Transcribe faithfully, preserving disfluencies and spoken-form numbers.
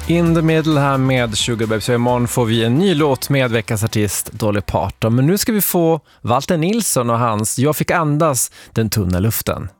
In the middle här med Sugar Babes. Så imorgon får vi en ny låt med veckans artist Dolly Parton. Men nu ska vi få Walter Nilsson och hans Jag fick andas den tunna luften.